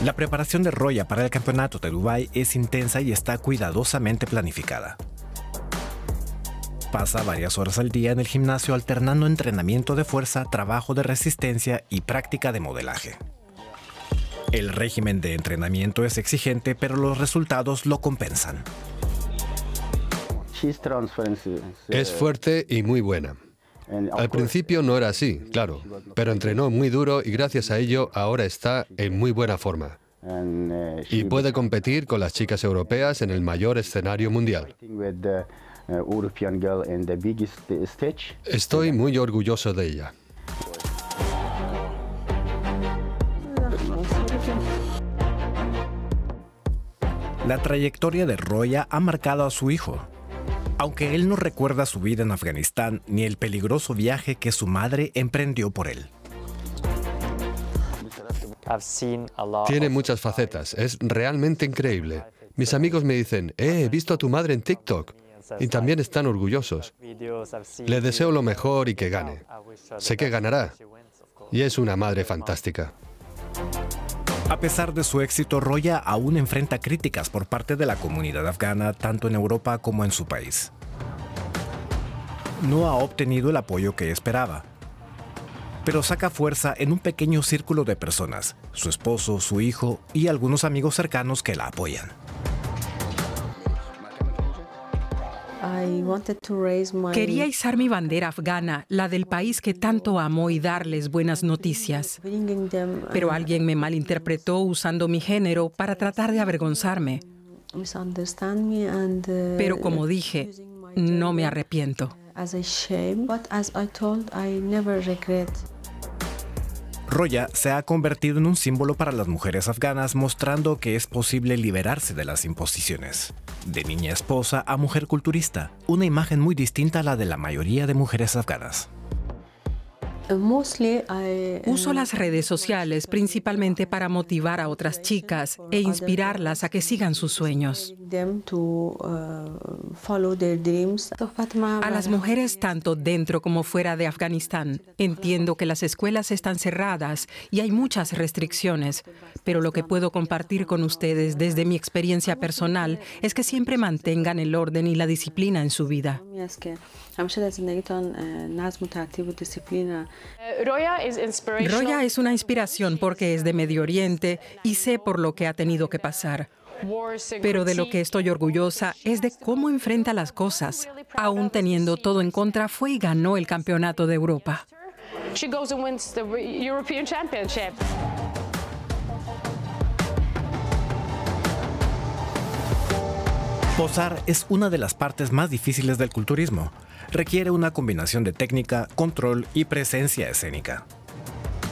La preparación de Roya para el campeonato de Dubái es intensa y está cuidadosamente planificada. Pasa varias horas al día en el gimnasio alternando entrenamiento de fuerza, trabajo de resistencia y práctica de modelaje. El régimen de entrenamiento es exigente, pero los resultados lo compensan. Es fuerte y muy buena. Al principio no era así, claro, pero entrenó muy duro y gracias a ello ahora está en muy buena forma. Y puede competir con las chicas europeas en el mayor escenario mundial. Estoy muy orgulloso de ella. La trayectoria de Roya ha marcado a su hijo. Aunque él no recuerda su vida en Afganistán ni el peligroso viaje que su madre emprendió por él. Tiene muchas facetas, es realmente increíble. Mis amigos me dicen, he visto a tu madre en TikTok, y también están orgullosos. Le deseo lo mejor y que gane. Sé que ganará, y es una madre fantástica. A pesar de su éxito, Roya aún enfrenta críticas por parte de la comunidad afgana, tanto en Europa como en su país. No ha obtenido el apoyo que esperaba, pero saca fuerza en un pequeño círculo de personas, su esposo, su hijo y algunos amigos cercanos que la apoyan. Quería izar mi bandera afgana, la del país que tanto amo, y darles buenas noticias. Pero alguien me malinterpretó usando mi género para tratar de avergonzarme. Pero como dije, no me arrepiento. Roya se ha convertido en un símbolo para las mujeres afganas, mostrando que es posible liberarse de las imposiciones. De niña esposa a mujer culturista, una imagen muy distinta a la de la mayoría de mujeres afganas. Uso las redes sociales principalmente para motivar a otras chicas e inspirarlas a que sigan sus sueños. A las mujeres tanto dentro como fuera de Afganistán, entiendo que las escuelas están cerradas y hay muchas restricciones, pero lo que puedo compartir con ustedes desde mi experiencia personal es que siempre mantengan el orden y la disciplina en su vida. Roya es una inspiración porque es de Medio Oriente y sé por lo que ha tenido que pasar. Pero de lo que estoy orgullosa es de cómo enfrenta las cosas. Aún teniendo todo en contra, fue y ganó el Campeonato de Europa. Posar es una de las partes más difíciles del culturismo. Requiere una combinación de técnica, control y presencia escénica.